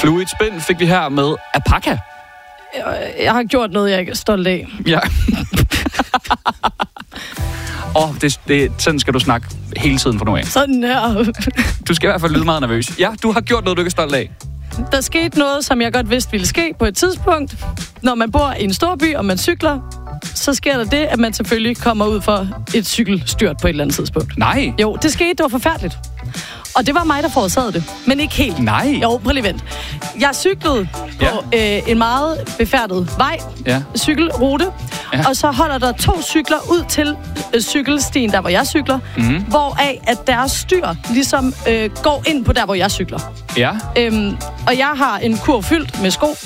Flue i et spænd fik vi her med Apaka. Jeg har gjort noget, jeg er stolt af. Ja. Sådan skal du snakke hele tiden for nu af. Sådan her. Du skal i hvert fald lyde meget nervøs. Ja, du har gjort noget, du ikke er stolt af. Der skete noget, som jeg godt vidste ville ske på et tidspunkt. Når man bor i en stor by, og man cykler, så sker der det, at man selvfølgelig kommer ud for et cykelstyrt på et eller andet tidspunkt. Nej. Jo, det skete. Det var forfærdeligt. Og det var mig, der forårsagede det. Men ikke helt. Nej. Jo, prøv lige vent. Jeg cyklede på en meget befærdet vej. Ja. Cykelrute. Ja. Og så holder der 2 cykler ud til cykelstien, der hvor jeg cykler. Mm-hmm. Hvoraf at deres styr ligesom går ind på der, hvor jeg cykler. Ja. Og jeg har en kurv fyldt med sko.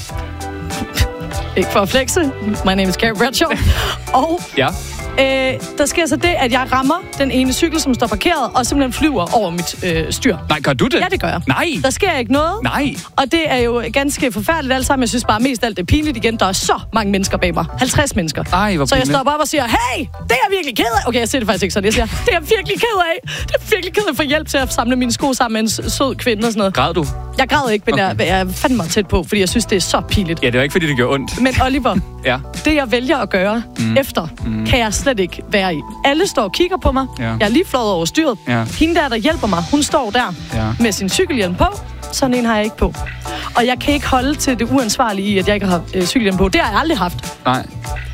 Ikke for at flexe. My name is Carrie Bradshaw. Og der sker så det, at jeg rammer den ene cykel, som står parkeret, og simpelthen flyver over mit styr. Nej, gør du det? Ja, det gør jeg. Nej. Der sker ikke noget. Nej. Og det er jo ganske forfærdeligt alt sammen. Jeg synes bare mest alt det er pinligt igen. Der er så mange mennesker bag mig. 50 mennesker. Ej, hvor så jeg stopper op og siger, hey, det er jeg virkelig ked af. Okay, jeg siger det faktisk ikke sådan. Jeg siger, det er jeg virkelig ked af. Det er virkelig ked af at få hjælp til at samle mine sko sammen med en sød kvinde og sådan noget. Græd du? Jeg græd ikke, men jeg er fandme mig tæt på, fordi jeg synes, det er så pinligt. Ja, det var ikke, fordi det gjorde ondt. Men Oliver, det jeg vælger at gøre efter, kan jeg slet ikke være i. Alle står og kigger på mig. Ja. Jeg er lige flået over styret. Ja. Hende der hjælper mig, hun står der med sin cykelhjelm på. Sådan en har jeg ikke på. Og jeg kan ikke holde til det uansvarlige i, at jeg ikke har cykelhjelm på. Det har jeg aldrig haft. Nej.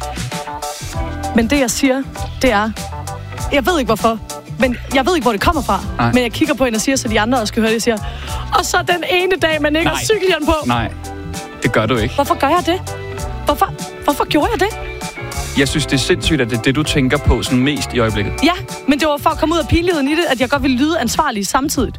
Men det jeg siger, det er, jeg ved ikke hvorfor, men jeg ved ikke, hvor det kommer fra. Nej. Men jeg kigger på hende og siger, så de andre også skal høre det, jeg siger, og så den ene dag, man ikke har cykelhjelm på. Nej, det gør du ikke. Hvorfor gør jeg det? Hvorfor gjorde jeg det? Jeg synes, det er sindssygt, at det er det, du tænker på sådan mest i øjeblikket. Ja, men det var for at komme ud af pinligheden i det, at jeg godt ville lyde ansvarlig samtidig.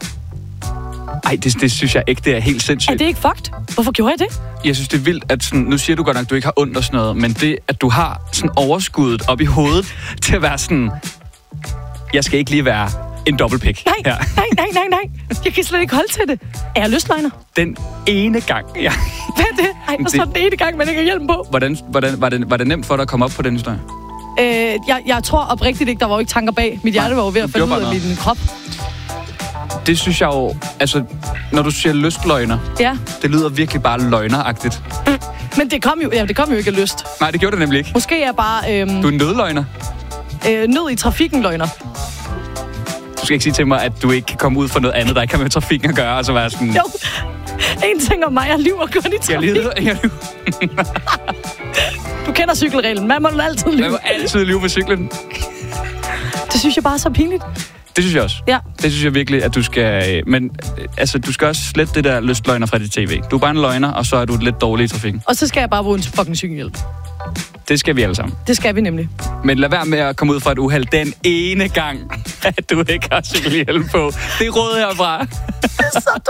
Ej, det synes jeg ikke, det er helt sindssygt. Er det ikke fucked? Hvorfor gjorde jeg det? Jeg synes, det er vildt, at sådan, nu siger du godt nok, at du ikke har ondt og sådan noget, men det, at du har sådan overskuddet op i hovedet til at være sådan, jeg skal ikke lige være en dobbeltpik. Nej. Jeg kan slet ikke holde til det. Er jeg lystløgner? Den ene gang, ja. Hvad er det? Ej, og så den ene gang, man ikke har hjelm på. Var det nemt for dig at komme op på den historie? Jeg tror oprigtigt ikke, der var jo ikke tanker bag. Mit hjerte var jo ved at falde ud af min krop. Det synes jeg jo, altså, når du siger lystløgner, det lyder virkelig bare løgneragtigt. Men det kom jo ikke af lyst. Nej, det gjorde det nemlig ikke. Måske er bare... Du er en nødløgner. Nød i trafikken løgner. Du skal ikke sige til mig, at du ikke kan komme ud for noget andet, der ikke kan med trafikken at gøre, og så være sådan... Jo, en ting om mig, jeg lyver kun i trafikken. Jeg lyver. Du kender cykelreglen. Man må altid lyve. Man må altid lyve på cyklen. Det synes jeg bare er så pinligt. Det synes jeg også. Ja. Det synes jeg virkelig, at du skal... Men altså, du skal også slette det der lystløgner fra dit tv. Du er bare en løgner, og så er du lidt dårlig i trafikken. Og så skal jeg bare bruge en fucking cykelhjelm. Det skal vi alle sammen. Det skal vi nemlig. Men lad være med at komme ud fra et uheld den ene gang, at du ikke har cykelhjelm på. Det er råd herfra. Det er så